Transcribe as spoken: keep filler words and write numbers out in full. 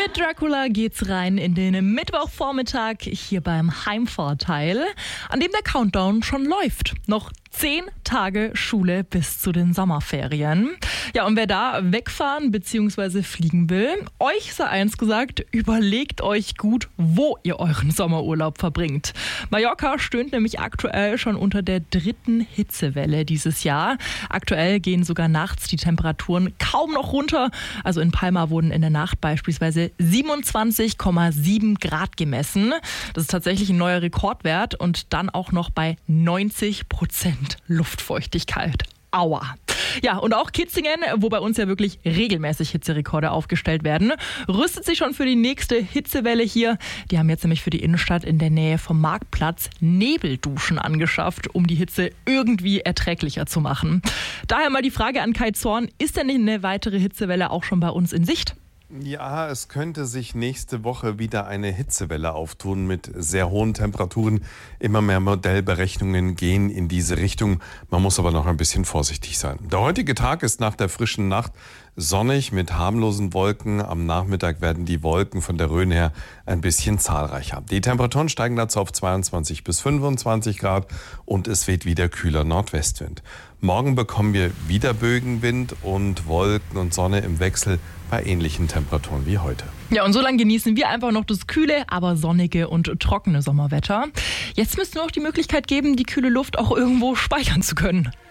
Mit Dracula geht's rein in den Mittwochvormittag hier beim Heimvorteil, an dem der Countdown schon läuft. Noch zehn Tage Schule bis zu den Sommerferien. Ja, und wer da wegfahren bzw. fliegen will, euch sei eins gesagt, überlegt euch gut, wo ihr euren Sommerurlaub verbringt. Mallorca stöhnt nämlich aktuell schon unter der dritten Hitzewelle dieses Jahr. Aktuell gehen sogar nachts die Temperaturen kaum noch runter. Also in Palma wurden in der Nacht beispielsweise siebenundzwanzig Komma sieben Grad gemessen. Das ist tatsächlich ein neuer Rekordwert und dann auch noch bei neunzig Prozent Luftfeuchtigkeit. Aua. Ja, und auch Kitzingen, wo bei uns ja wirklich regelmäßig Hitzerekorde aufgestellt werden, rüstet sich schon für die nächste Hitzewelle hier. Die haben jetzt nämlich für die Innenstadt in der Nähe vom Marktplatz Nebelduschen angeschafft, um die Hitze irgendwie erträglicher zu machen. Daher mal die Frage an Kai Zorn, ist denn eine weitere Hitzewelle auch schon bei uns in Sicht? Ja, es könnte sich nächste Woche wieder eine Hitzewelle auftun mit sehr hohen Temperaturen. Immer mehr Modellberechnungen gehen in diese Richtung. Man muss aber noch ein bisschen vorsichtig sein. Der heutige Tag ist nach der frischen Nacht sonnig mit harmlosen Wolken. Am Nachmittag werden die Wolken von der Rhön her ein bisschen zahlreicher. Die Temperaturen steigen dazu auf zweiundzwanzig bis fünfundzwanzig Grad und es weht wieder kühler Nordwestwind. Morgen bekommen wir wieder Bögenwind und Wolken und Sonne im Wechsel bei ähnlichen Temperaturen wie heute. Ja, und so lange genießen wir einfach noch das kühle, aber sonnige und trockene Sommerwetter. Jetzt müssten wir auch die Möglichkeit geben, die kühle Luft auch irgendwo speichern zu können.